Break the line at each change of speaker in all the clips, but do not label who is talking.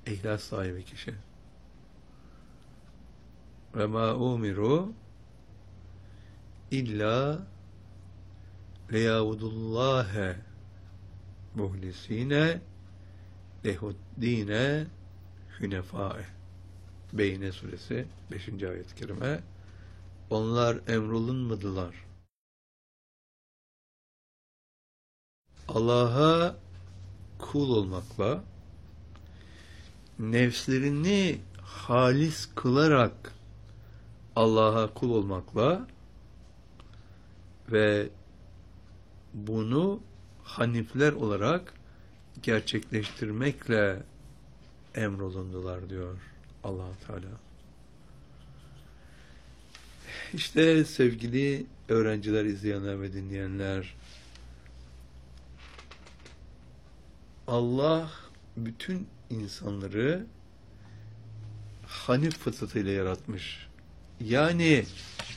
İhlas sahibi kişi. Ve ma umiru illa liyabudullâhe muhlisîne lehuddîne hünefâe. Beyne suresi 5. ayet-i kerime. Onlar emrolunmadılar. Allah'a kul olmakla, nefslerini halis kılarak Allah'a kul olmakla ve bunu hanifler olarak gerçekleştirmekle emrolundular diyor Allah Teala. İşte sevgili öğrenciler, izleyenler ve dinleyenler, Allah bütün insanları hanif fıtratıyla yaratmış. Yani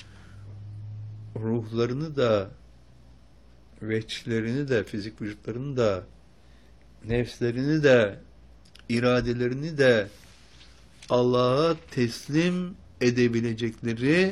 ruhlarını da, veçlerini de, fizik vücutlarını da, nefslerini de, iradelerini de Allah'a teslim edebilecekleri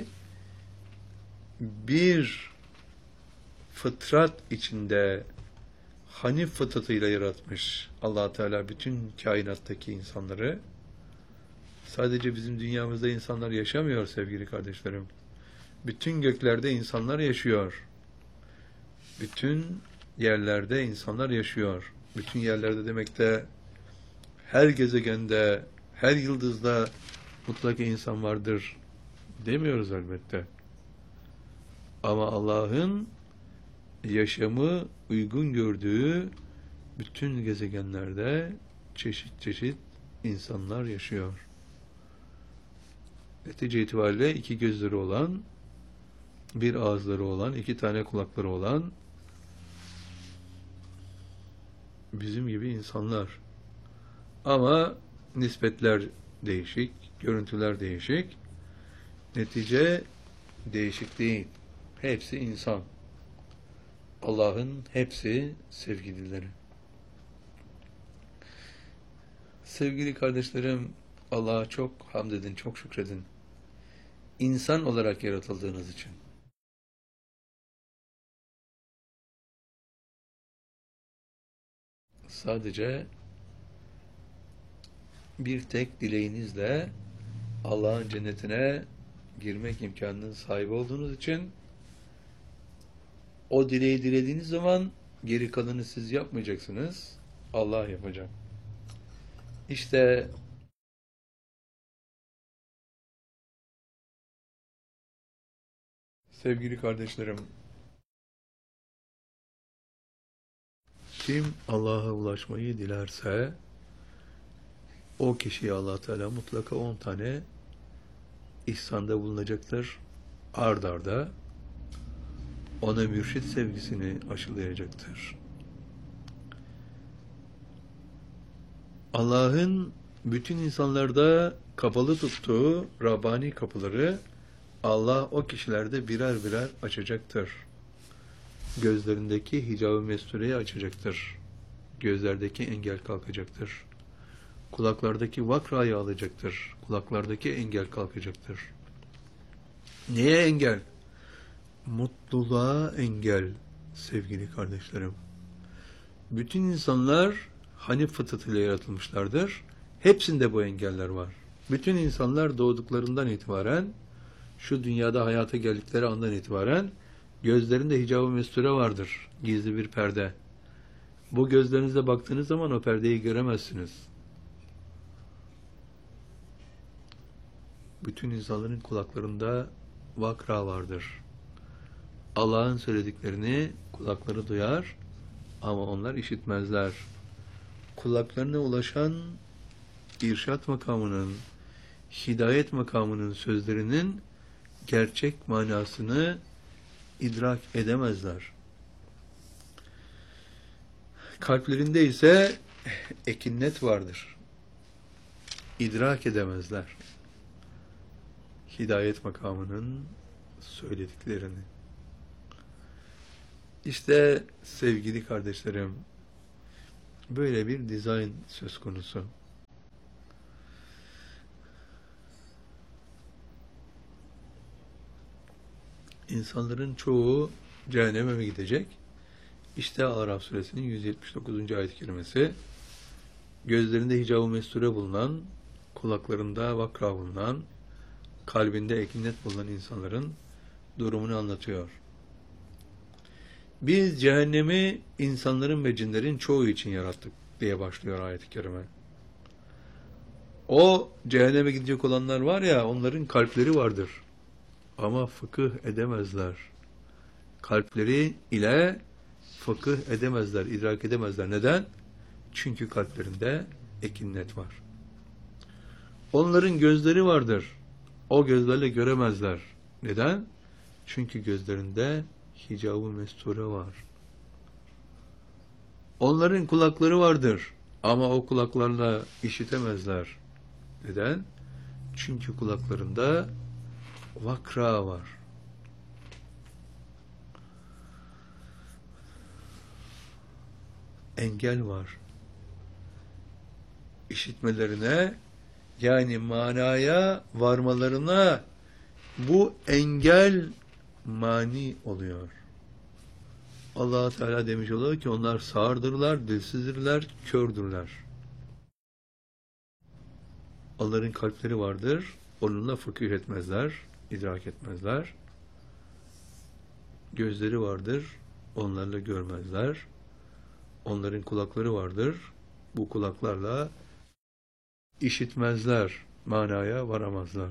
bir fıtrat içinde hanif fıtratıyla yaratmış Allah Teala bütün kainattaki insanları. Sadece bizim dünyamızda insanlar yaşamıyor sevgili kardeşlerim. Bütün göklerde insanlar yaşıyor. Bütün yerlerde insanlar yaşıyor. Bütün yerlerde demek de her gezegende, her yıldızda mutlaka insan vardır demiyoruz elbette. Ama Allah'ın yaşamı uygun gördüğü bütün gezegenlerde çeşit çeşit insanlar yaşıyor. Netice itibariyle iki gözleri olan, bir ağızları olan, iki tane kulakları olan bizim gibi insanlar. Ama nispetler değişik, görüntüler değişik. Netice değişik değil. Hepsi insan. Allah'ın hepsi sevgilileri. Sevgili kardeşlerim, Allah'a çok hamd edin, çok şükredin. İnsan olarak yaratıldığınız için. Sadece bir tek dileğinizle Allah'ın cennetine girmek imkanının sahibi olduğunuz için o dileği dilediğiniz zaman geri kalanı siz yapmayacaksınız. Allah yapacak. İşte sevgili kardeşlerim, kim Allah'a ulaşmayı dilerse o kişiye Allah Teala mutlaka 10 tane ihsanda bulunacaktır. Ard arda ona mürşit sevgisini aşılayacaktır. Allah'ın bütün insanlarda kapalı tuttuğu Rabbani kapıları Allah o kişilerde birer birer açacaktır. Gözlerindeki hicab-ı mestureyi açacaktır. Gözlerdeki engel kalkacaktır. Kulaklardaki vakrayı alacaktır. Kulaklardaki engel kalkacaktır. Neye engel? Mutluluğa engel sevgili kardeşlerim. Bütün insanlar hanif fıtratıyla yaratılmışlardır. Hepsinde bu engeller var. Bütün insanlar doğduklarından itibaren, şu dünyada hayata geldikleri andan itibaren gözlerinde hicab-ı mesture vardır. Gizli bir perde. Bu gözlerinizle baktığınız zaman o perdeyi göremezsiniz. Bütün insanların kulaklarında vakra vardır. Allah'ın söylediklerini kulakları duyar ama onlar işitmezler. Kulaklarına ulaşan irşat makamının, hidayet makamının sözlerinin gerçek manasını idrak edemezler. Kalplerinde ise ekinnet vardır. İdrak edemezler hidayet makamının söylediklerini. İşte sevgili kardeşlerim, böyle bir dizayn söz konusu. İnsanların çoğu cehenneme mi gidecek? İşte Araf suresinin 179. ayet-i kerimesi, gözlerinde hicab-ı mesture bulunan, kulaklarında vakra bulunan, kalbinde ekinet bulunan insanların durumunu anlatıyor. Biz cehennemi insanların ve cinlerin çoğu için yarattık diye başlıyor ayet-i kerime. O cehenneme gidecek olanlar var ya, onların kalpleri vardır. Ama fıkıh edemezler. Kalpleri ile fıkıh edemezler, idrak edemezler. Neden? Çünkü kalplerinde ekinnet var. Onların gözleri vardır. O gözlerle göremezler. Neden? Çünkü gözlerinde hicab-ı mesture var. Onların kulakları vardır. Ama o kulaklarla işitemezler. Neden? Çünkü kulaklarında vakra var. Engel var. İşitmelerine, yani manaya varmalarına bu engel mani oluyor. Allah Teala demiş oluyor ki onlar sağırdırlar, dilsizdirler, kördürler. Onların kalpleri vardır, onunla fıkıh etmezler, idrak etmezler. Gözleri vardır, onlarla görmezler. Onların kulakları vardır, bu kulaklarla işitmezler, manaya varamazlar.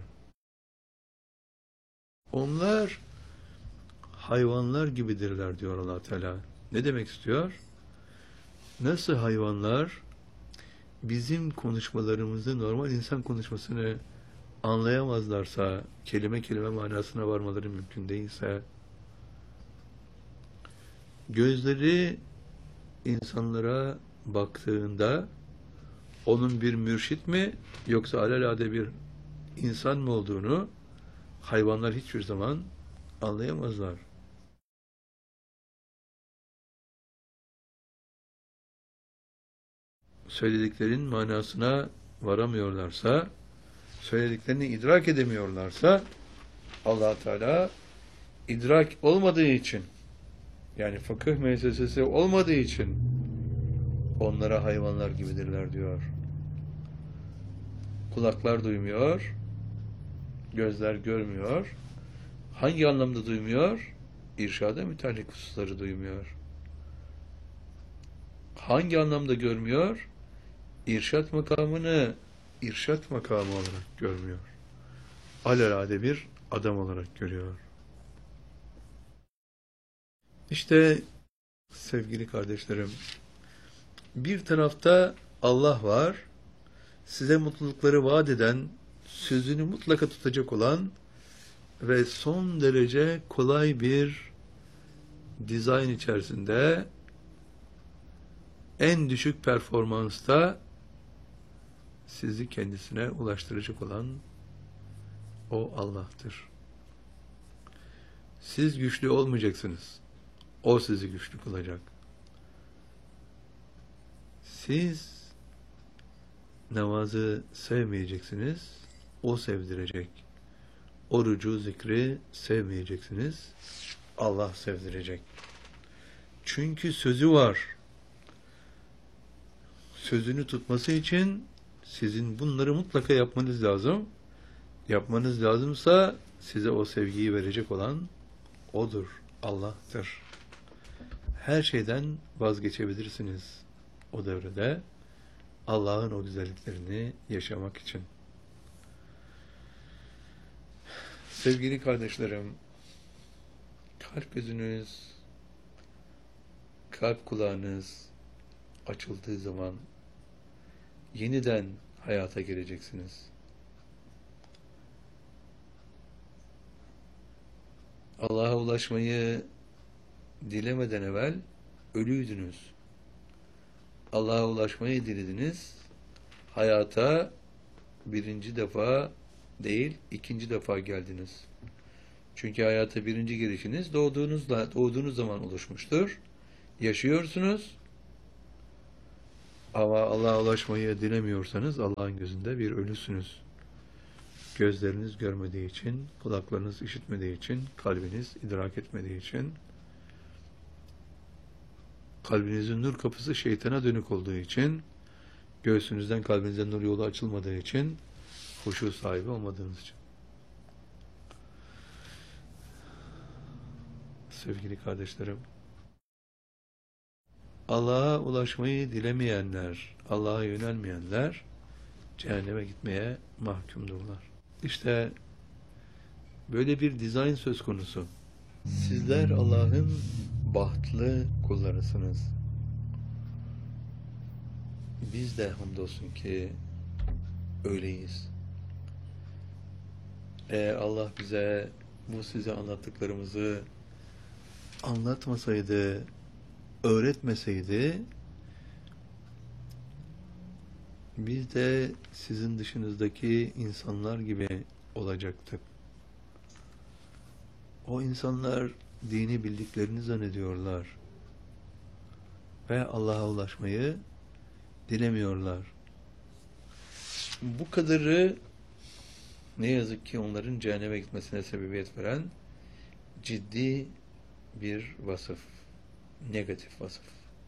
Onlar hayvanlar gibidirler diyor Allah Teala. Ne demek istiyor? Nasıl hayvanlar bizim konuşmalarımızı, normal insan konuşmasını anlayamazlarsa, kelime kelime manasına varmaları mümkün değilse, gözleri insanlara baktığında onun bir mürşit mi yoksa alelade bir insan mı olduğunu hayvanlar hiçbir zaman anlayamazlar. Söylediklerin manasına varamıyorlarsa, söylediklerini idrak edemiyorlarsa, Allah Teala idrak olmadığı için, yani fıkıh müessesesi olmadığı için onlara hayvanlar gibidirler diyor. Kulaklar duymuyor, gözler görmüyor. Hangi anlamda duymuyor? İrşada müteallik hususları duymuyor. Hangi anlamda görmüyor? İrşat makamını irşat makamı olarak görmüyor. Alelade bir adam olarak görüyor. İşte sevgili kardeşlerim, bir tarafta Allah var, size mutlulukları vaat eden, sözünü mutlaka tutacak olan ve son derece kolay bir dizayn içerisinde en düşük performansta sizi kendisine ulaştıracak olan o Allah'tır. Siz güçlü olmayacaksınız. O sizi güçlü kılacak. Siz namazı sevmeyeceksiniz. O sevdirecek. Orucu, zikri sevmeyeceksiniz. Allah sevdirecek. Çünkü sözü var. Sözünü tutması için sizin bunları mutlaka yapmanız lazım. Yapmanız lazımsa size o sevgiyi verecek olan O'dur, Allah'tır. Her şeyden vazgeçebilirsiniz o devrede, Allah'ın o güzelliklerini yaşamak için. Sevgili kardeşlerim, kalp gözünüz, kalp kulağınız açıldığı zaman yeniden hayata gireceksiniz. Allah'a ulaşmayı dilemeden evvel ölüydünüz. Allah'a ulaşmayı dilediniz. Hayata birinci defa değil, ikinci defa geldiniz. Çünkü hayata birinci girişiniz doğduğunuz zaman oluşmuştur. Yaşıyorsunuz. Ama Allah'a ulaşmayı dilemiyorsanız Allah'ın gözünde bir ölüsünüz. Gözleriniz görmediği için, kulaklarınız işitmediği için, kalbiniz idrak etmediği için, kalbinizin nur kapısı şeytana dönük olduğu için, göğsünüzden kalbinize nur yolu açılmadığı için, huşu sahibi olmadığınız için. Sevgili kardeşlerim, Allah'a ulaşmayı dilemeyenler, Allah'a yönelmeyenler, cehenneme gitmeye mahkumdurlar. İşte böyle bir dizayn söz konusu. Sizler Allah'ın bahtlı kullarısınız. Biz de hamdolsun ki öyleyiz. Eğer Allah bize bu size anlattıklarımızı anlatmasaydı, öğretmeseydi, biz de sizin dışınızdaki insanlar gibi olacaktık. O insanlar dini bildiklerini zannediyorlar ve Allah'a ulaşmayı dilemiyorlar. Bu kadarı ne yazık ki onların cehenneme gitmesine sebebiyet veren ciddi bir vasıf, negatif vasıf.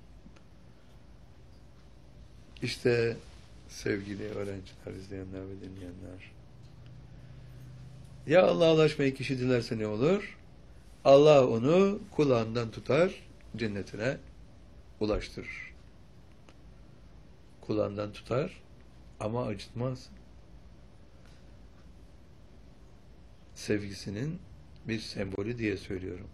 İşte sevgili öğrenciler, izleyenler ve dinleyenler, ya Allah'a ulaşmayı kişi dilerse ne olur? Allah onu kulağından tutar, cennetine ulaştırır. Kulağından tutar ama acıtmaz. Sevgisinin bir sembolü diye söylüyorum.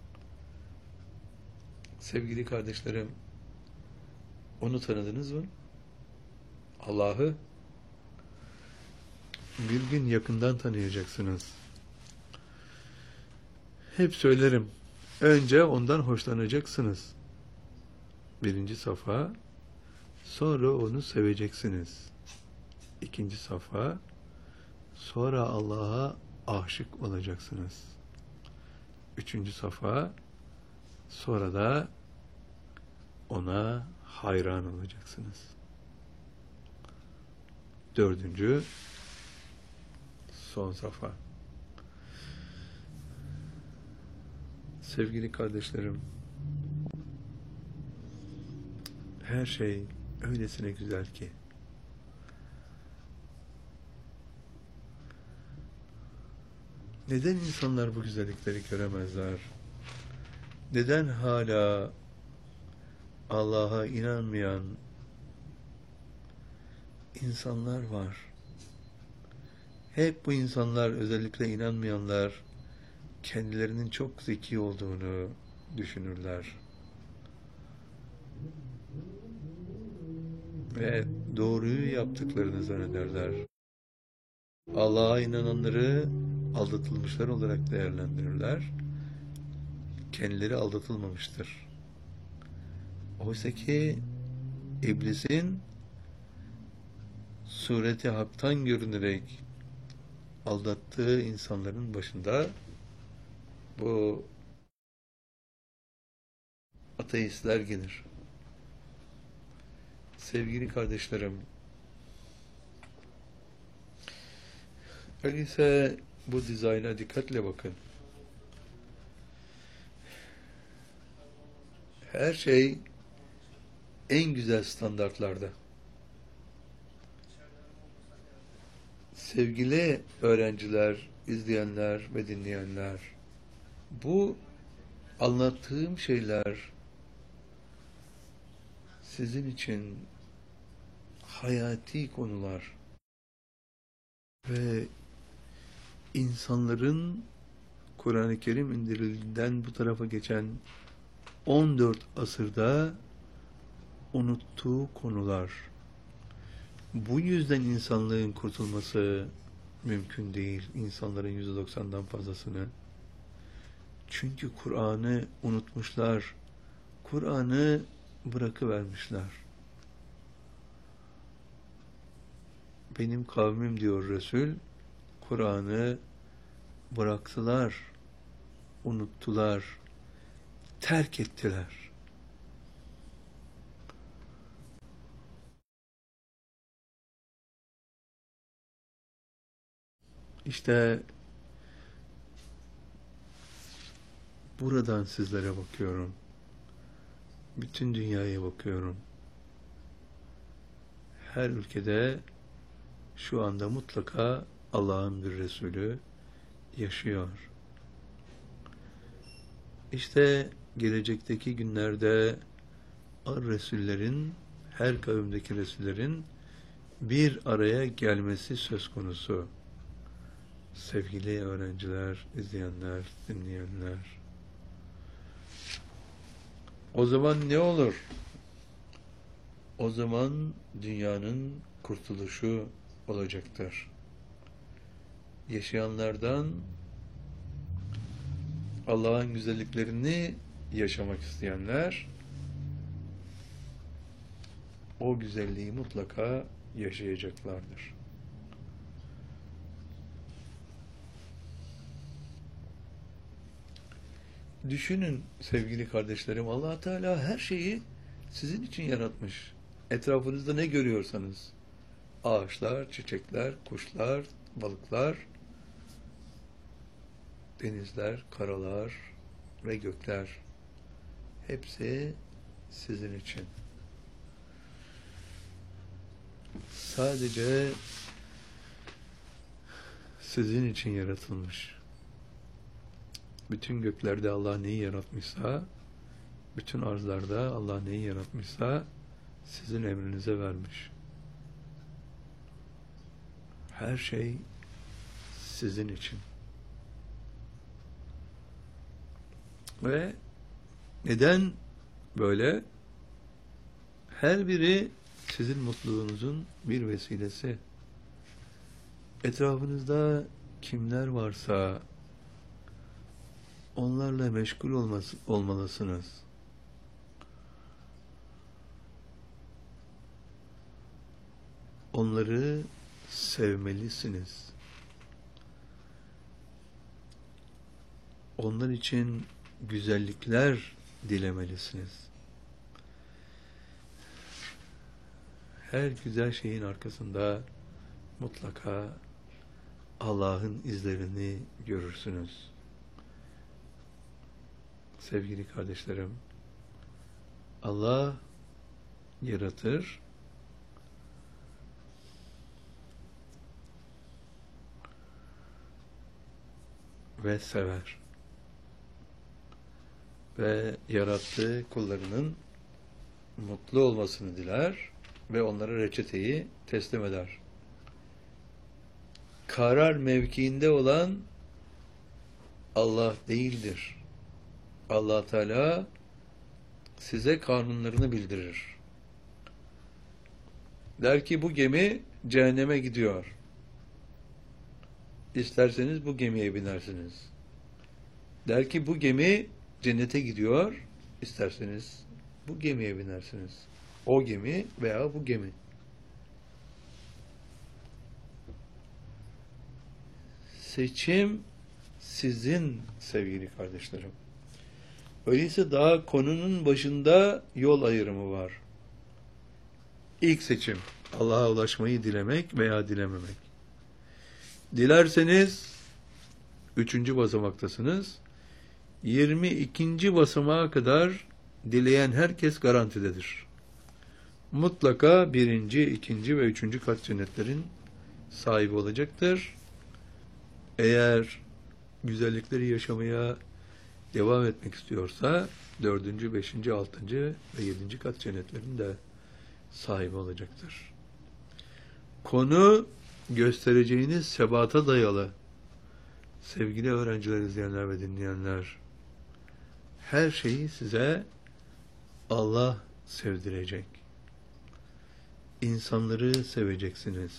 Sevgili kardeşlerim, onu tanıdınız mı? Allah'ı bir gün yakından tanıyacaksınız. Hep söylerim, önce ondan hoşlanacaksınız. Birinci safa, sonra onu seveceksiniz. İkinci safa, sonra Allah'a aşık olacaksınız. Üçüncü safa, sonra da ona hayran olacaksınız. Dördüncü, son safa. Sevgili kardeşlerim, her şey öylesine güzel ki, neden insanlar bu güzellikleri göremezler? Neden hala Allah'a inanmayan insanlar var? Hep bu insanlar, özellikle inanmayanlar, kendilerinin çok zeki olduğunu düşünürler. Ve doğruyu yaptıklarını zannederler. Allah'a inananları aldatılmışlar olarak değerlendirirler. Kendileri aldatılmamıştır. Oysa ki iblisin sureti haktan görünerek aldattığı insanların başında bu ateistler gelir. Sevgili kardeşlerim, öyleyse bu dizayna dikkatle bakın. Her şey en güzel standartlarda. Sevgili öğrenciler, izleyenler ve dinleyenler, bu anlattığım şeyler sizin için hayati konular ve insanların Kur'an-ı Kerim indirildiğinden bu tarafa geçen 14 asırda unuttuğu konular. Bu yüzden insanlığın kurtulması mümkün değil. İnsanların %90'dan fazlasını. Çünkü Kur'an'ı unutmuşlar. Kur'an'ı bırakıvermişler. Benim kavmim diyor Resul, Kur'an'ı bıraktılar, unuttular, terk ettiler. İşte buradan sizlere bakıyorum. Bütün dünyaya bakıyorum. Her ülkede şu anda mutlaka Allah'ın bir Resulü yaşıyor. İşte gelecekteki günlerde Resullerin, her kavimdeki Resullerin bir araya gelmesi söz konusu. Sevgili öğrenciler, izleyenler, dinleyenler. O zaman ne olur? O zaman dünyanın kurtuluşu olacaktır. Yaşayanlardan Allah'ın güzelliklerini yaşamak isteyenler o güzelliği mutlaka yaşayacaklardır. Düşünün sevgili kardeşlerim, Allah Teala her şeyi sizin için yaratmış. Etrafınızda ne görüyorsanız, ağaçlar, çiçekler, kuşlar, balıklar, denizler, karalar ve gökler, hepsi sizin için. Sadece sizin için yaratılmış. Bütün göklerde Allah neyi yaratmışsa, bütün arzlarda Allah neyi yaratmışsa sizin emrinize vermiş. Her şey sizin için. Ve neden böyle? Her biri sizin mutluluğunuzun bir vesilesi. Etrafınızda kimler varsa onlarla meşgul olmalısınız. Onları sevmelisiniz. Onlar için güzellikler dilemelisiniz. Her güzel şeyin arkasında mutlaka Allah'ın izlerini görürsünüz. Sevgili kardeşlerim, Allah yaratır, ve sever. Ve yarattığı kullarının mutlu olmasını diler ve onlara reçeteyi teslim eder. Karar mevkiinde olan Allah değildir. Allah Teala size kanunlarını bildirir. Der ki bu gemi cehenneme gidiyor. İsterseniz bu gemiye binersiniz. Der ki bu gemi cennete gidiyor. İsterseniz bu gemiye binersiniz. O gemi veya bu gemi. Seçim sizin sevgili kardeşlerim. Öyleyse daha konunun başında yol ayrımı var. İlk seçim Allah'a ulaşmayı dilemek veya dilememek. Dilerseniz 3. basamaktasınız. 22. basamağa kadar dileyen herkes garantidedir. Mutlaka 1., 2. ve 3. kat cennetlerin sahibi olacaktır. Eğer güzellikleri yaşamaya devam etmek istiyorsa 4., 5., 6. ve 7. kat cennetlerin de sahibi olacaktır. Konu göstereceğiniz sebata dayalı. Sevgili öğrenciler, izleyenler ve dinleyenler, her şeyi size Allah sevdirecek. İnsanları seveceksiniz.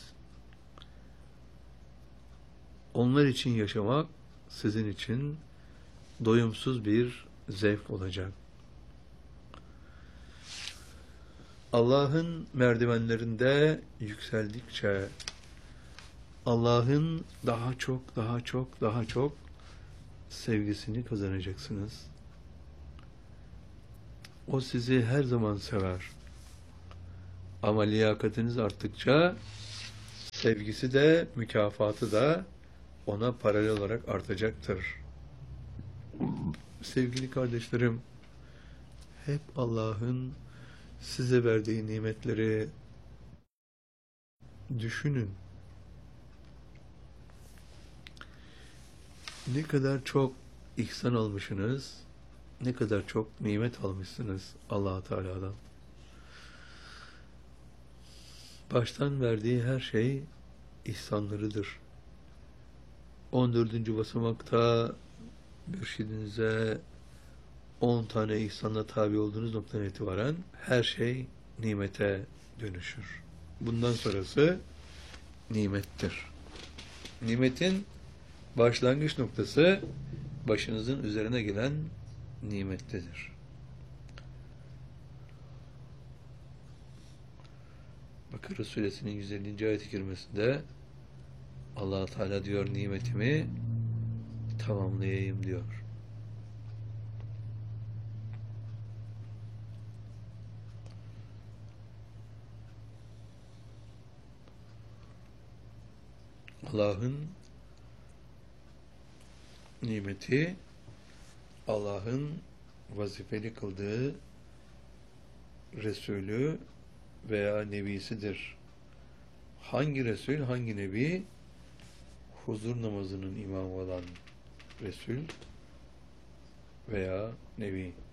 Onlar için yaşamak sizin için doyumsuz bir zevk olacak. Allah'ın merdivenlerinde yükseldikçe Allah'ın daha çok sevgisini kazanacaksınız. O sizi her zaman sever. Ama liyakatiniz arttıkça sevgisi de, mükafatı da ona paralel olarak artacaktır. Sevgili kardeşlerim, hep Allah'ın size verdiği nimetleri düşünün. Ne kadar çok ihsan almışsınız, ne kadar çok nimet almışsınız Allah Teala'dan. Baştan verdiği her şey ihsanlarıdır. 14. basamakta mürşidinize 10 tane ihsanla tabi olduğunuz noktadan itibaren her şey nimete dönüşür. Bundan sonrası nimettir. Nimetin başlangıç noktası başınızın üzerine gelen nimettedir. Bakara suresinin 150. ayet-i kerimesinde Allah Teala diyor, nimetimi tamamlayayım diyor. Allah'ın nimeti, Allah'ın vazifeli kıldığı Resulü veya Nebisidir. Hangi Resul, hangi Nebi? Huzur namazının imamı olan Resul veya Nebi.